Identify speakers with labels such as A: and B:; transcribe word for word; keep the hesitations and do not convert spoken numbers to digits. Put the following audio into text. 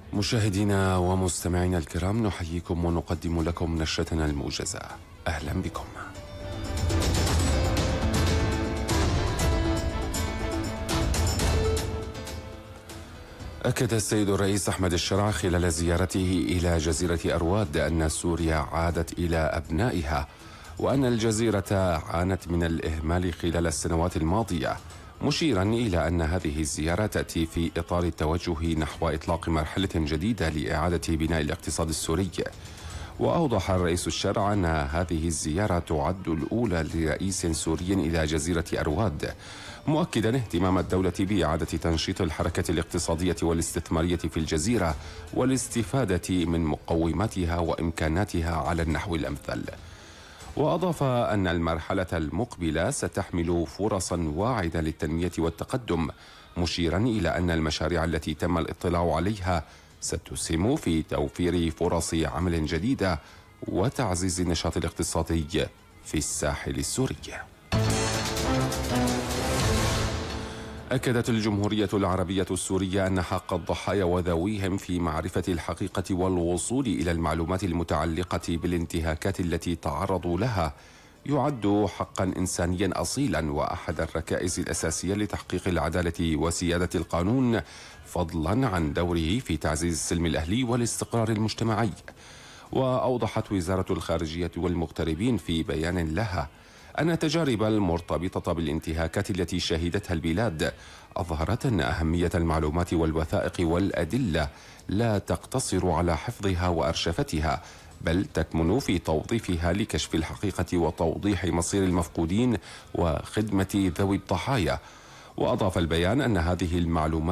A: مشاهدينا ومستمعينا الكرام، نحييكم ونقدم لكم نشرتنا الموجزة. أهلا بكم. أكد السيد الرئيس أحمد الشرع خلال زيارته إلى جزيرة أرواد أن سوريا عادت إلى أبنائها، وأن الجزيرة عانت من الإهمال خلال السنوات الماضية، مشيرا إلى أن هذه الزيارة تأتي في إطار التوجه نحو إطلاق مرحلة جديدة لإعادة بناء الاقتصاد السوري. وأوضح الرئيس الشرع أن هذه الزيارة تعد الأولى لرئيس سوري إلى جزيرة أرواد، مؤكدا اهتمام الدولة بإعادة تنشيط الحركة الاقتصادية والاستثمارية في الجزيرة والاستفادة من مقوماتها وإمكاناتها على النحو الأمثل. وأضاف أن المرحلة المقبلة ستحمل فرصا واعدة للتنمية والتقدم، مشيرا إلى أن المشاريع التي تم الاطلاع عليها ستسهم في توفير فرص عمل جديدة وتعزيز النشاط الاقتصادي في الساحل السوري. أكدت الجمهورية العربية السورية أن حق الضحايا وذويهم في معرفة الحقيقة والوصول إلى المعلومات المتعلقة بالانتهاكات التي تعرضوا لها يعد حقا إنسانيا أصيلا وأحد الركائز الأساسية لتحقيق العدالة وسيادة القانون، فضلا عن دوره في تعزيز السلم الأهلي والاستقرار المجتمعي. وأوضحت وزارة الخارجية والمغتربين في بيان لها أن التجارب المرتبطة بالانتهاكات التي شهدتها البلاد أظهرت أن أهمية المعلومات والوثائق والأدلة لا تقتصر على حفظها وأرشفتها، بل تكمن في توظيفها لكشف الحقيقة وتوضيح مصير المفقودين وخدمة ذوي الضحايا. وأضاف البيان أن هذه المعلومات